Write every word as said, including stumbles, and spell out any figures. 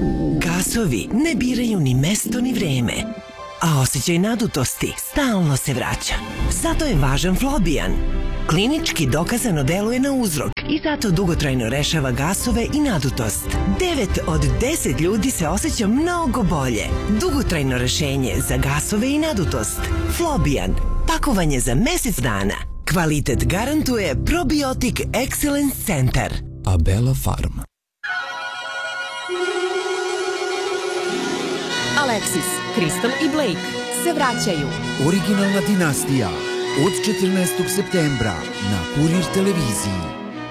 Gasovi ne biraju ni mesto ni vreme, a osjećaj nadutosti stalno se vraća. Zato je važan Flobijan. Klinički dokazano deluje na uzrok i zato dugotrajno rešava gasove i nadutost. devet od deset ljudi se osjeća mnogo bolje. Dugotrajno rešenje za gasove i nadutost. Flobijan. Pakovanje za mesec dana. Kvalitet garantuje Probiotic Excellence Centar. Abela Farm. Alexis, Crystal i Blake se vraćaju. Originalna dinastija od četrnaestog septembra na Kurir televiziji.